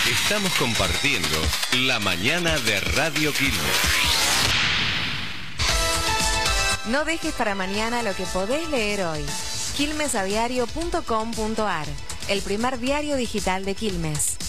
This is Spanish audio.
Estamos compartiendo la mañana de Radio Quilmes. No dejes para mañana lo que podés leer hoy. quilmesadiario.com.ar, el primer diario digital de Quilmes.